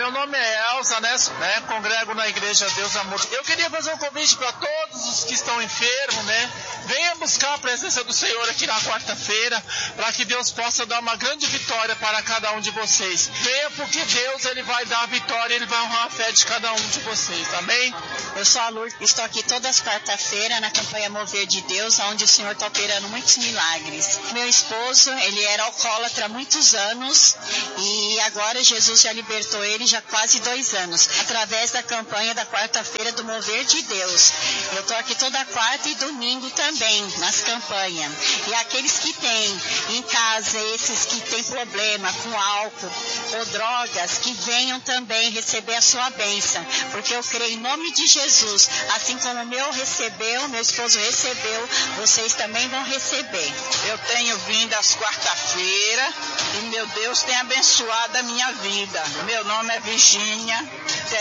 meu nome é Elza, né? Congrego na Igreja Deus Amor. Eu queria fazer um convite para todos os que estão enfermos, né? Venha buscar a presença do Senhor aqui na quarta-feira, para que Deus possa dar uma grande vitória para cada um de vocês. Venha porque Deus, Ele vai dar a vitória, Ele vai honrar a fé de cada um de vocês, amém? Eu sou a Lourdes, estou aqui todas as quarta-feiras na campanha Mover de Deus, onde o Senhor está operando muitos milagres. Meu esposo, ele era alcoólatra há muitos anos e agora Jesus já libertou ele já há quase 2 anos, através da campanha da quarta-feira do Mover de Deus. Eu estou aqui toda quarta e domingo também, nas campanhas. E aqueles que têm em casa, esses que têm problema com álcool ou drogas, que venham também receber a sua bênção, porque eu creio em nome de Jesus, assim como o meu esposo recebeu, vocês também vão receber. Eu tenho vindo às quarta-feiras e meu Deus tem abençoado a minha vida. Meu nome é Virgínia.